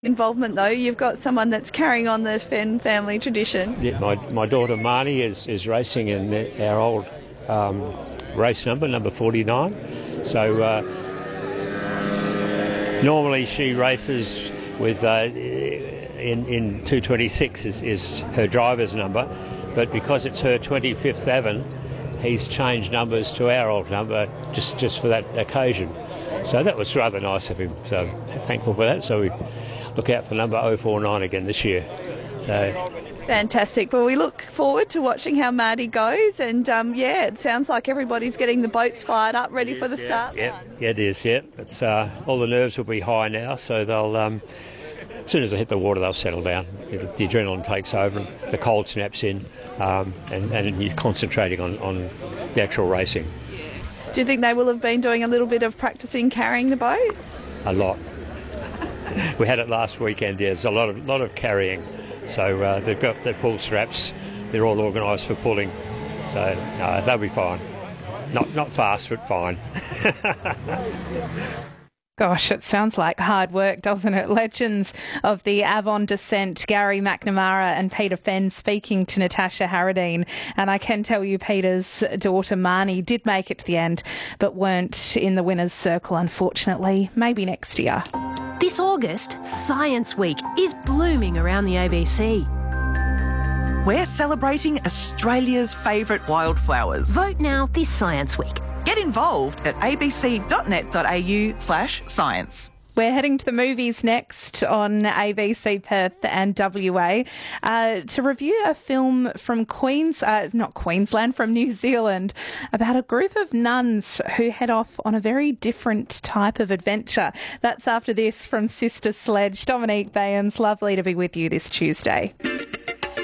involvement though. You've got someone that's carrying on the Fenn family tradition. Yeah, my daughter Marnie is racing in our old race number 49. So normally she races with in 226 is her driver's number, but because it's her 25th Avon, he's changed numbers to our old number just for that occasion. So that was rather nice of him. So thankful for that. So we look out for number 049 again this year. So fantastic. Well, we look forward to watching how Marty goes, and it sounds like everybody's getting the boats fired up, ready for the start. Yeah, it is. Yeah, it's all the nerves will be high now, so they'll as soon as they hit the water, they'll settle down. The adrenaline takes over, and the cold snaps in, and you're concentrating on the actual racing. Do you think they will have been doing a little bit of practicing carrying the boat? A lot. We had it last weekend. Yeah, there's a lot of carrying. So they've got their pull straps. They're all organised for pulling. So they'll be fine. Not fast, but fine. Gosh, it sounds like hard work, doesn't it? Legends of the Avon descent, Gary McNamara and Peter Fenn, speaking to Natasha Harradine. And I can tell you Peter's daughter Marnie did make it to the end, but weren't in the winner's circle, unfortunately. Maybe next year. This August, Science Week is blooming around the ABC. We're celebrating Australia's favourite wildflowers. Vote now this Science Week. Get involved at abc.net.au/science. We're heading to the movies next on ABC Perth and WA to review a film from from New Zealand, about a group of nuns who head off on a very different type of adventure. That's after this from Sister Sledge. Dominique Bayans, lovely to be with you this Tuesday.